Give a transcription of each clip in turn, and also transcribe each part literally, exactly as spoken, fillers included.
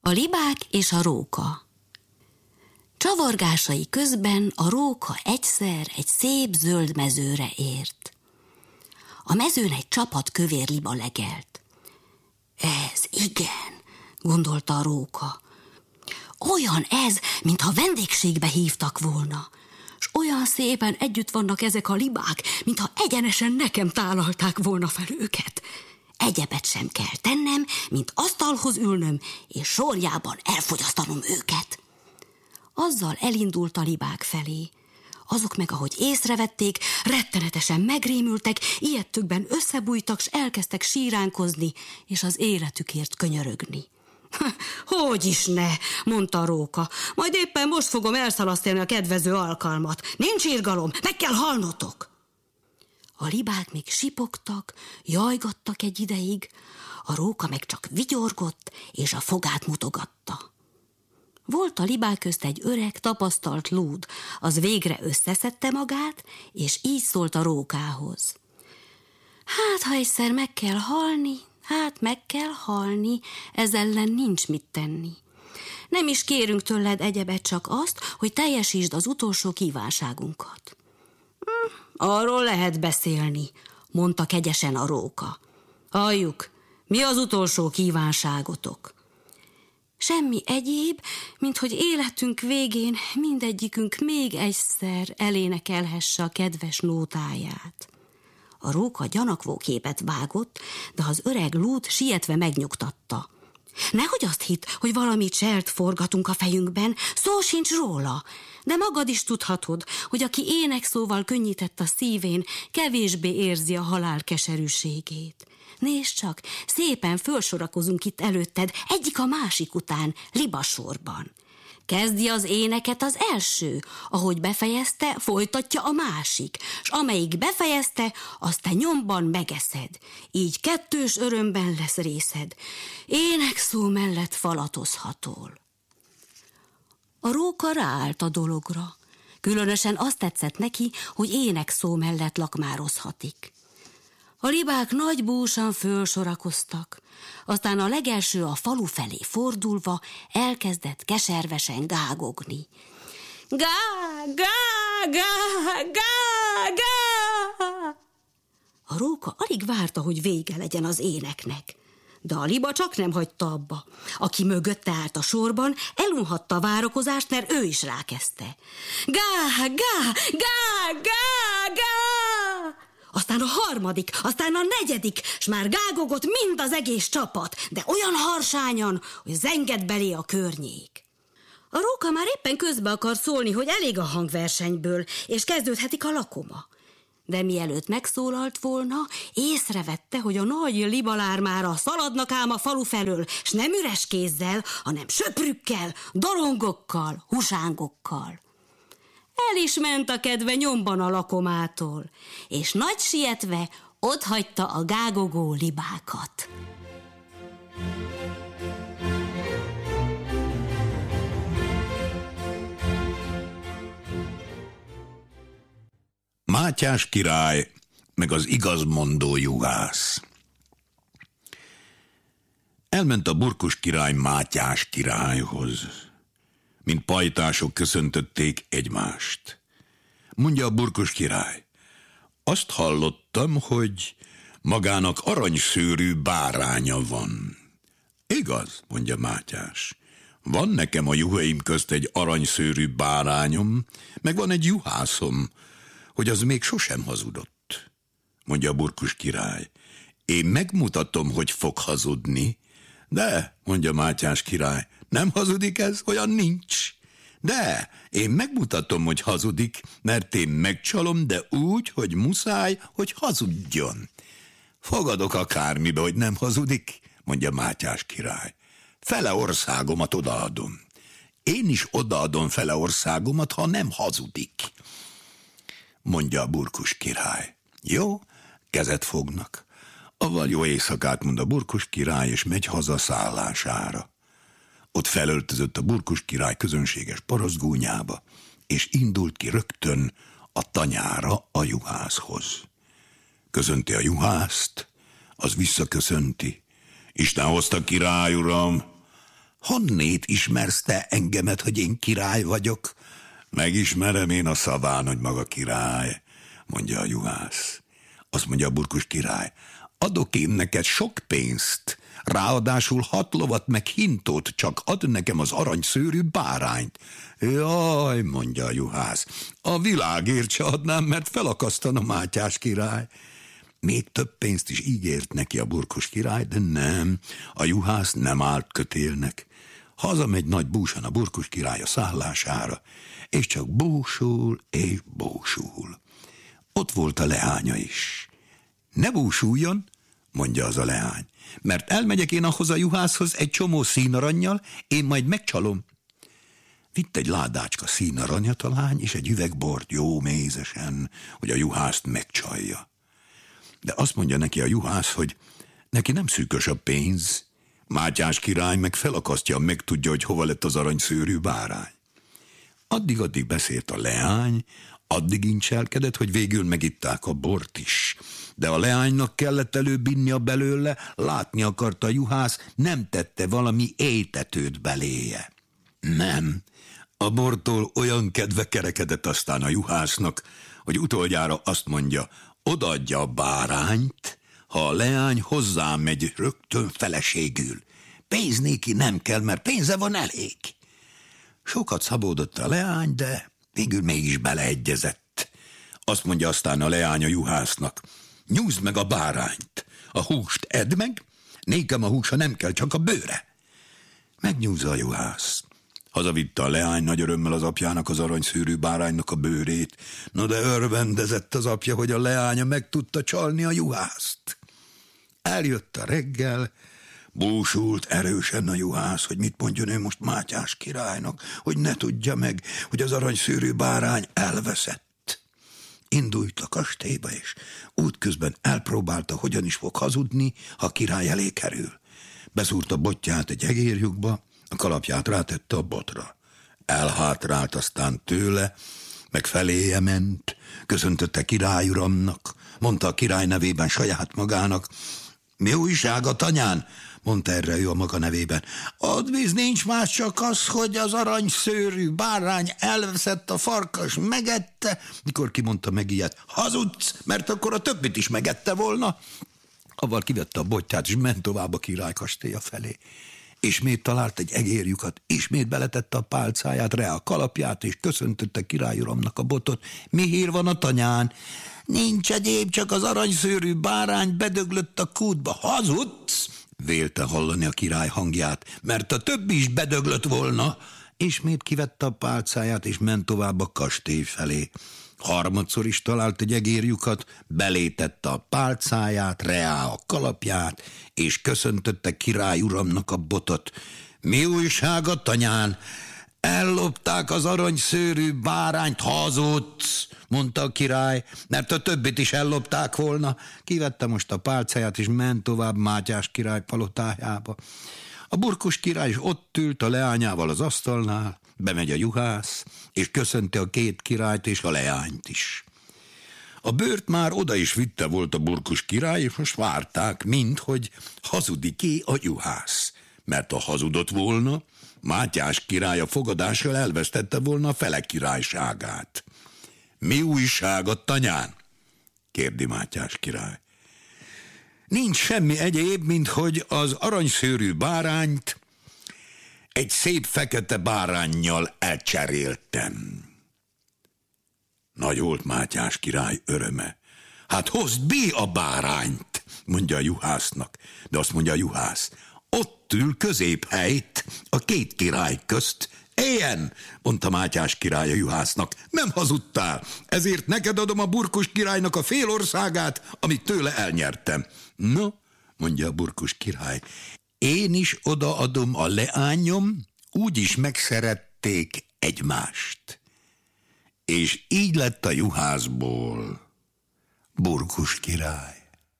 A libák és a róka. Csavargásai közben a róka egyszer egy szép zöld mezőre ért. A mezőn egy csapat kövér liba legelt. Ez igen, gondolta a róka. Olyan ez, mintha vendégségbe hívtak volna. S olyan szépen együtt vannak ezek a libák, mintha egyenesen nekem tálalták volna fel őket. Egyebet sem kell tennem, mint asztalhoz ülnöm, és sorjában elfogyasztanom őket. Azzal elindult a libák felé. Azok meg, ahogy észrevették, rettenetesen megrémültek, ijedtükben összebújtak, s elkezdtek síránkozni, és az életükért könyörögni. Hogy is ne, mondta a róka, majd éppen most fogom elszalasztani a kedvező alkalmat. Nincs irgalom, meg kell halnotok. A libák még sipogtak, jajgattak egy ideig, a róka meg csak vigyorgott, és a fogát mutogatta. Volt a libák közt egy öreg, tapasztalt lúd, az végre összeszedte magát, és így szólt a rókához. Hát, ha egyszer meg kell halni, hát meg kell halni, ez ellen nincs mit tenni. Nem is kérünk tőled egyebet, csak azt, hogy teljesítsd az utolsó kívánságunkat. Hm, arról lehet beszélni, mondta kegyesen a róka. Halljuk, mi az utolsó kívánságotok? Semmi egyéb, mint hogy életünk végén mindegyikünk még egyszer elénekelhesse a kedves nótáját. A róka gyanakvó képet vágott, de az öreg lúd sietve megnyugtatta. Nehogy azt hidd, hogy valami cselt forgatunk a fejünkben, szó sincs róla, de magad is tudhatod, hogy aki énekszóval könnyített a szívén, kevésbé érzi a halál keserűségét. Nézd csak, szépen fölsorakozunk itt előtted, egyik a másik után, libasorban. Kezdje az éneket az első, ahogy befejezte, folytatja a másik, s amelyik befejezte, azt te nyomban megeszed. Így kettős örömben lesz részed. Énekszó mellett falatozhatol. A róka ráállt a dologra. Különösen azt tetszett neki, hogy énekszó mellett lakmározhatik. A libák nagy búsan fölsorakoztak, aztán a legelső a falu felé fordulva elkezdett keservesen gágogni. Gá, gá, gá, gá, gá! A róka alig várta, hogy vége legyen az éneknek, de a liba csak nem hagyta abba. Aki mögötte állt a sorban, elunhatta a várakozást, mert ő is rákezdte. Gá, gá, gá, gá, gá! Aztán a harmadik, aztán a negyedik, s már gágogott mind az egész csapat, de olyan harsányan, hogy zengett belé a környék. A róka már éppen közbe akar szólni, hogy elég a hangversenyből, és kezdődhetik a lakoma. De mielőtt megszólalt volna, észrevette, hogy a nagy libalármára szaladnak ám a falu felől, s nem üres kézzel, hanem söprükkel, dorongokkal, husángokkal. El is ment a kedve nyomban a lakomától, és nagy sietve otthagyta a gágogó libákat. Mátyás király meg az igazmondó juhász. Elment a Burkus király Mátyás királyhoz. Mint pajtások köszöntötték egymást. Mondja a Burkus király, azt hallottam, hogy magának aranyszőrű báránya van. Igaz, mondja Mátyás, van nekem a juhaim közt egy aranyszőrű bárányom, meg van egy juhászom, hogy az még sosem hazudott. Mondja a Burkus király, én megmutatom, hogy fog hazudni, de, mondja Mátyás király, nem hazudik ez, olyan nincs. De én megmutatom, hogy hazudik, mert én megcsalom, de úgy, hogy muszáj, hogy hazudjon. Fogadok akármibe, hogy nem hazudik, mondja Mátyás király. Fele országomat odaadom. Én is odaadom fele országomat, ha nem hazudik, mondja a Burkus király. Jó, kezet fognak. Avval jó éjszakát, mond a Burkus király, és megy haza szállására. Ott felöltözött a Burkus király közönséges parasztgúnyába, és indult ki rögtön a tanyára a juhászhoz. Köszönti a juhászt, az visszaköszönti. Isten hozta, király uram! Honnét ismersz te engemet, hogy én király vagyok? Megismerem én a szaván, hogy maga király, mondja a juhász. Azt mondja a burkus király, adok én neked sok pénzt, ráadásul hat lovat meg hintót, csak add nekem az aranyszőrű bárányt. Jaj, mondja a juhász, a világért se adnám, mert felakasztana Mátyás király. Még több pénzt is ígért neki a burkus király, de nem, a juhász nem állt kötélnek. Hazamegy nagy búsan a burkus király a szállására, és csak búsul és búsul. Ott volt a leánya is. Ne búsuljon, mondja az a leány, mert elmegyek én ahhoz a juhászhoz egy csomó színarannyal, én majd megcsalom. Vitt egy ládácska színaranyat a lány, és egy üveg bort jó mézesen, hogy a juhászt megcsalja. De azt mondja neki a juhász, hogy neki nem szűkös a pénz. Mátyás király meg felakasztja, meg tudja, hogy hova lett az aranyszőrű bárány. Addig-addig beszélt a leány, addig incselkedett, hogy végül megitták a bort is. De a leánynak kellett előbb innia belőle, látni akarta a juhász, nem tette valami étetőt beléje. Nem, a bortól olyan kedve kerekedett aztán a juhásznak, hogy utoljára azt mondja, odaadja a bárányt, ha a leány hozzá megy rögtön feleségül. Pénz néki nem kell, mert pénze van elég. Sokat szabódott a leány, de végül mégis beleegyezett. Azt mondja aztán a leány a juhásznak, nyúzd meg a bárányt, a húst edd meg, nékem a húsa nem kell, csak a bőre. Megnyúzza a juhász. Hazavitte a leány nagy örömmel az apjának az aranyszőrű báránynak a bőrét. No de örvendezett az apja, hogy a leánya meg tudta csalni a juhászt. Eljött a reggel, búsult erősen a juhász, hogy mit mondjon ő most Mátyás királynak, hogy ne tudja meg, hogy az aranyszőrű bárány elveszett. Indult a kastélyba, és útközben elpróbálta, hogyan is fog hazudni, ha a király elé kerül. Beszúrta botját egy egérlyukba, a kalapját rátette a botra. Elhátrált aztán tőle, meg feléje ment, köszöntötte király uramnak, mondta a király nevében saját magának. Mi újság a tanyán? Mondta erre ő a maga nevében. Ott víz nincs más, csak az, hogy az aranyszőrű bárány elveszett, a farkas megette. Mikor kimondta meg ilyet, hazudsz, mert akkor a többit is megette volna. Avval kivette a botját, és ment tovább a király kastélya felé. Ismét talált egy egérlyukat, ismét beletette a pálcáját, rá a kalapját, és köszöntötte király uramnak a botot. Mi hír van a tanyán? Nincs egyéb, csak az aranyszőrű bárány bedöglött a kútba. Hazudsz? Vélte hallani a király hangját, mert a többi is bedöglött volna. Ismét kivette a pálcáját, és ment tovább a kastély felé. Harmadszor is talált egy egérlyukat, belétette a pálcáját, reá a kalapját, és köszöntötte király uramnak a botot. Mi újság a tanyán? Ellopták az aranyszőrű bárányt, hazudsz, mondta a király, mert a többit is ellopták volna. Kivette most a pálcáját, és ment tovább Mátyás király palotájába. A burkus király is ott ült a leányával az asztalnál, bemegy a juhász, és köszönti a két királyt és a leányt is. A bőrt már oda is vitte volt a burkus király, és most várták, minthogy hazudik ki a juhász. Mert ha hazudott volna, Mátyás király a fogadással elvesztette volna a fele királyságát. Mi újság a tanyán? Kérdi Mátyás király. Nincs semmi egyéb, mint hogy az aranyszőrű bárányt egy szép fekete báránnyal elcseréltem. Nagy volt Mátyás király öröme. Hát hozd be a bárányt, mondja a juhásznak. De azt mondja a juhász, ott ül középhelyt a két király közt. Éljen, mondta Mátyás király a juhásznak, nem hazudtál, ezért neked adom a burkus királynak a fél országát, amit tőle elnyertem. No, mondja a burkus király, én is odaadom a leányom, úgyis megszerették egymást. És így lett a juhászból burkus király.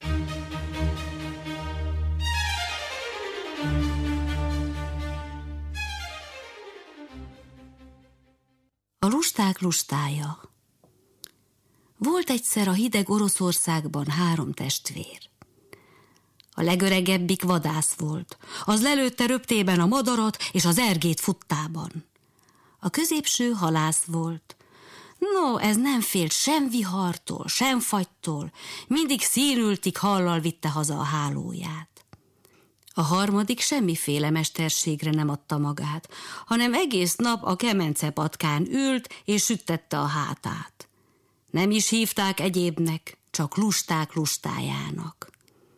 A lusták lustája. Volt egyszer a hideg Oroszországban három testvér. A legöregebbik vadász volt. Az lelőtte röptében a madarat és az ergét futtában. A középső halász volt. No, ez nem félt sem vihartól, sem fagytól, mindig színültig hallal vitte haza a hálóját. A harmadik semmiféle mesterségre nem adta magát, hanem egész nap a kemencepatkán ült és süttette a hátát. Nem is hívták egyébnek, csak lusták lustájának.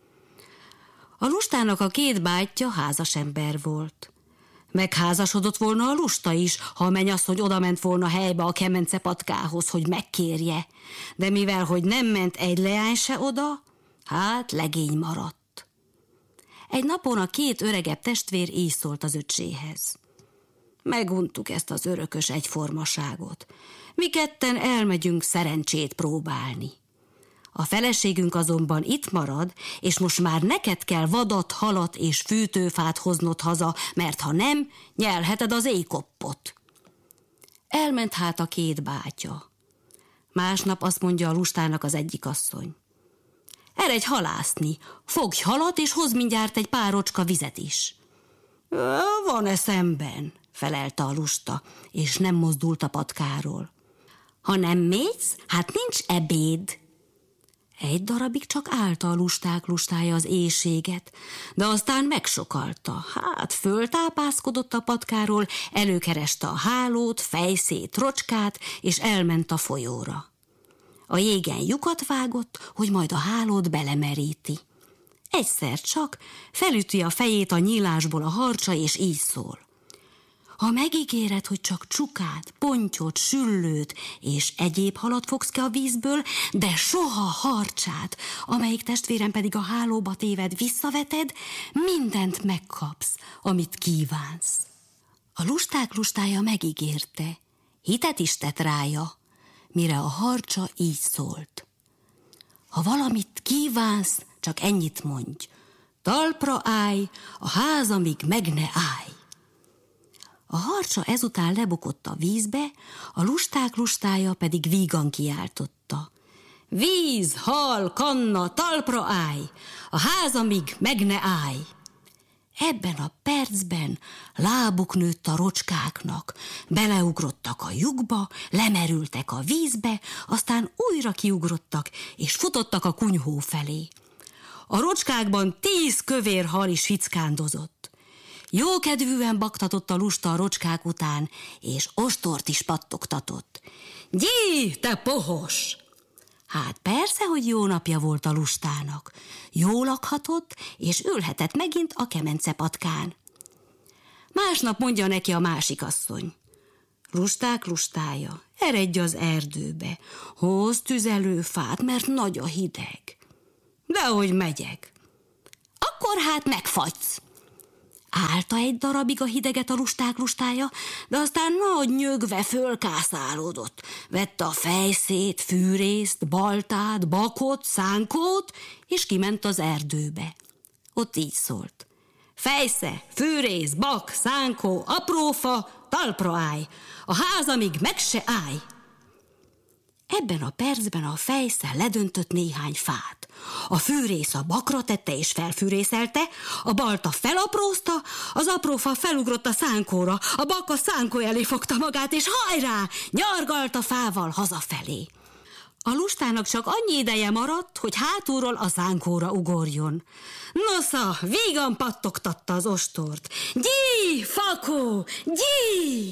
A lustának a két bátyja házas ember volt. Megházasodott volna a lusta is, ha a mennyasszony odament volna helybe a kemencepatkához, hogy megkérje, de mivel, hogy nem ment egy leány se oda, hát legény maradt. Egy napon a két öregebb testvér így szólt az öccséhez. Meguntuk ezt az örökös egyformaságot. Mi ketten elmegyünk szerencsét próbálni. A feleségünk azonban itt marad, és most már neked kell vadat, halat és fűtőfát hoznod haza, mert ha nem, nyelheted az éjkoppot. Elment hát a két bátya. Másnap azt mondja a lustának az egyik asszony. Eredj halászni, fogj halat, és hozz mindjárt egy párocska vizet is. Van eszemben, felelte a lusta, és nem mozdult a patkáról. Ha nem mész, hát nincs ebéd. Egy darabig csak állta a lusták lustája az éhséget, de aztán megsokalta. Hát föltápászkodott a patkáról, előkereste a hálót, fejszét, rocskát, és elment a folyóra. A jégen lyukat vágott, hogy majd a hálót belemeríti. Egyszer csak felüti a fejét a nyílásból a harcsa, és így szól. Ha megígéred, hogy csak csukát, pontyot, süllőt és egyéb halat fogsz ki a vízből, de soha harcsát, amelyik testvérem pedig a hálóba téved, visszaveted, mindent megkapsz, amit kívánsz. A lusták lustája megígérte, hitet is tett rája, mire a harcsa így szólt. Ha valamit kívánsz, csak ennyit mondj, talpra állj, a házamig meg ne állj. A harcsa ezután lebukott a vízbe, a lusták lustája pedig vígan kiáltotta. Víz, hal, kanna, talpra állj, a házamig meg ne állj. Ebben a percben lábuk nőtt a rocskáknak, beleugrottak a lyukba, lemerültek a vízbe, aztán újra kiugrottak, és futottak a kunyhó felé. A rocskákban tíz kövér hal is fickándozott. Jókedvűen baktatott a lusta a rocskák után, és ostort is pattogtatott. Gyí, te pohos! Hát persze, hogy jó napja volt a lustának. Jól lakhatott, és ülhetett megint a kemencepatkán. Másnap mondja neki a másik asszony. Lusták lustája, eredj az erdőbe, hozz tüzelőfát, mert nagy a hideg. Dehogy megyek. Akkor hát megfagysz. Állta egy darabig a hideget a lusták lustája, de aztán nagy nyögve fölkászálódott. Vette a fejszét, fűrészt, baltát, bakot, szánkót, és kiment az erdőbe. Ott így szólt. Fejsze, fűrész, bak, szánkó, aprófa, talpra állj, a házamig meg se állj. Ebben a percben a fejsze ledöntött néhány fát. A fűrész a bakra tette és felfűrészelte, a balta felaprózta, az aprófa felugrott a szánkóra, a bak a szánkó elé fogta magát, és hajrá, nyargalt a fával hazafelé. A lustának csak annyi ideje maradt, hogy hátulról a szánkóra ugorjon. Nosza, vígan pattogtatta az ostort. Gyí, fakó, gyí!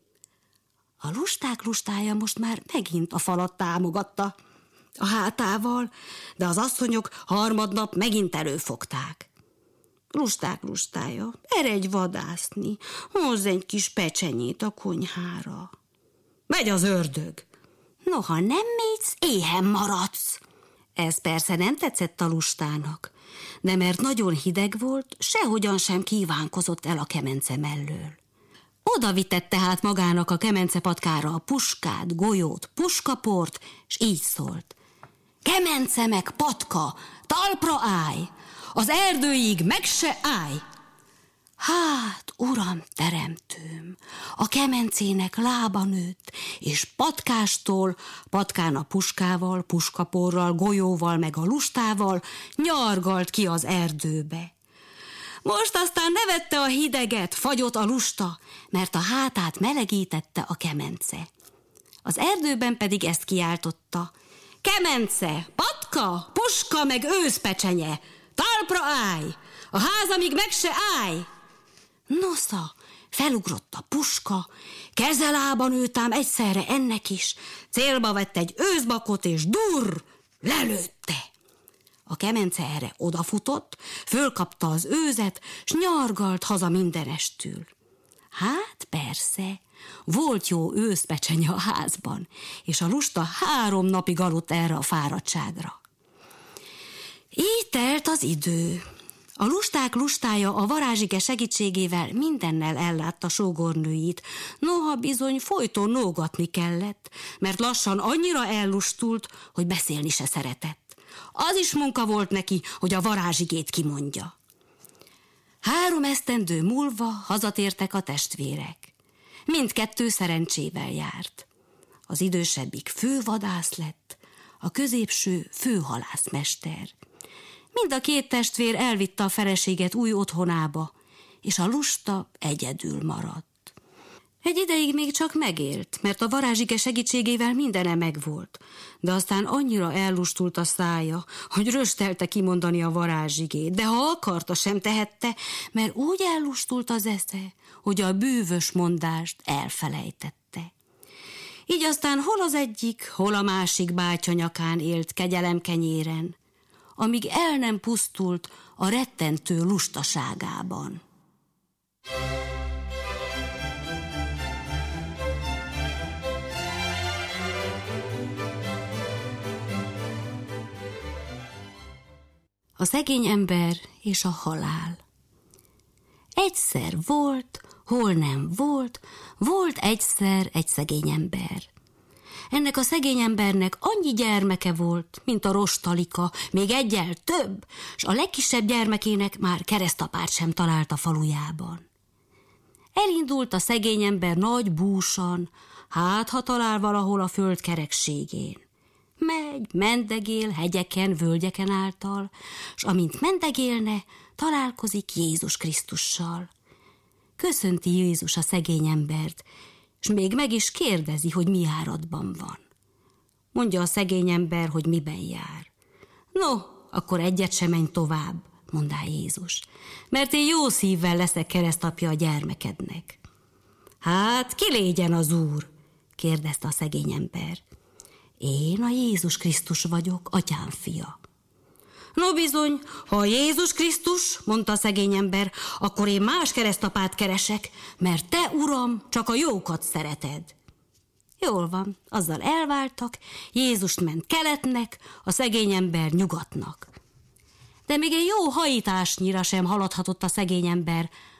A lusták lustája most már megint a falat támogatta a hátával, de az asszonyok harmadnap megint előfogták. Lusták lustája, eredj vadászni, hozz egy kis pecsenyét a konyhára. Megy az ördög. Noha nem mész, éhen maradsz. Ez persze nem tetszett a lustának, de mert nagyon hideg volt, sehogyan sem kívánkozott el a kemence mellől. Oda vitett tehát magának a kemencepatkára a puskát, golyót, puskaport, és így szólt. Kemence meg patka, talpra állj, az erdőig meg se állj. Hát, uram teremtőm, a kemencének lába nőtt, és patkástól, patkán a puskával, puskaporral, golyóval meg a lustával nyargalt ki az erdőbe. Most aztán nevette a hideget, fagyott a lusta, mert a hátát melegítette a kemence. Az erdőben pedig ezt kiáltotta: kemence, patka, puska meg őszpecsenye, talpra állj, a házamig meg se állj! Nosza, felugrott a puska, kezelában ültám egyszerre ennek is, célba vett egy őszbakot és durr, lelőtte. A kemence erre odafutott, fölkapta az őzet, s nyargalt haza mindenestül. Hát persze, volt jó őszpecsenye a házban, és a lusta három napig aludt erre a fáradtságra. Így telt az idő. A lusták lustája a varázsige segítségével mindennel ellátta sógornőit, noha bizony folyton nógatni kellett, mert lassan annyira ellustult, hogy beszélni se szeretett. Az is munka volt neki, hogy a varázsigét kimondja. Három esztendő múlva hazatértek a testvérek. Mindkettő szerencsével járt. Az idősebbik fővadász lett, a középső főhalászmester. Mind a két testvér elvitte a feleséget új otthonába, és a lusta egyedül maradt. Egy ideig még csak megélt, mert a varázsige segítségével mindene megvolt, de aztán annyira ellustult a szája, hogy röstelte kimondani a varázsigét, de ha akarta, sem tehette, mert úgy ellustult az esze, hogy a bűvös mondást elfelejtette. Így aztán hol az egyik, hol a másik bátyja nyakán élt kegyelemkenyéren, amíg el nem pusztult a rettentő lustaságában. A szegény ember és a halál. Egyszer volt, hol nem volt, volt egyszer egy szegény ember. Ennek a szegény embernek annyi gyermeke volt, mint a rostalika, még egyel több, s a legkisebb gyermekének már keresztapát sem talált a falujában. Elindult a szegény ember nagy búsan, hát ha talál valahol a föld kerekségén. Megy, mendegél hegyeken, völgyeken által, s amint mendegélne, találkozik Jézus Krisztussal. Köszönti Jézus a szegény embert, s még meg is kérdezi, hogy mi áradban van. Mondja a szegény ember, hogy miben jár. No, akkor egyet sem menj tovább, mondá Jézus, mert én jó szívvel leszek keresztapja a gyermekednek. Hát, ki légyen az Úr? kérdezte a szegény ember. Én a Jézus Krisztus vagyok, atyám fia. No bizony, ha Jézus Krisztus, mondta a szegény ember, akkor én más keresztapát keresek, mert te, uram, csak a jókat szereted. Jól van, azzal elváltak, Jézust ment keletnek, a szegény ember nyugatnak. De még egy jó hajításnyira sem haladhatott a szegény ember,